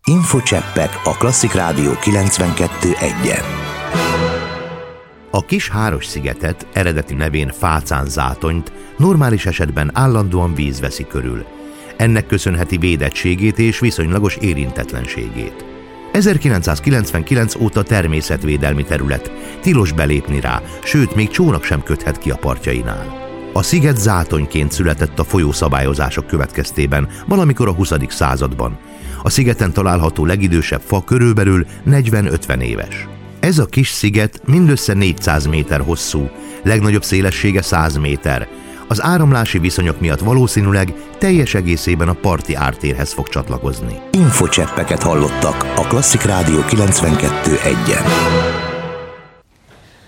Infocseppek a Klasszik Rádió 92.1-en. A kis Háros-szigetet, eredeti nevén Fácán-zátonyt normális esetben állandóan víz veszi körül. Ennek köszönheti védettségét és viszonylagos érintetlenségét. 1999 óta természetvédelmi terület, tilos belépni rá, sőt még csónak sem köthet ki a partjainál. A sziget zátonyként született a folyószabályozások következtében valamikor a 20. században. A szigeten található legidősebb fa körülbelül 40-50 éves. Ez a kis sziget mindössze 400 méter hosszú, legnagyobb szélessége 100 méter. Az áramlási viszonyok miatt valószínűleg teljes egészében a parti ártérhez fog csatlakozni. Infocseppeket hallottak a Klasszik Rádió 92.1-en.